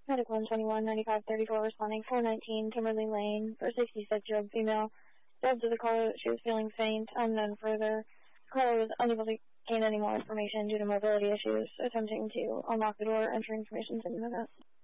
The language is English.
Medic 121, 9534 responding 419 Kimberly Lane for 66-year-old female. Said to the caller that she was feeling faint, unknown further. The caller was unable to gain any more information due to mobility issues, attempting to unlock the door, entering information 6 minutes.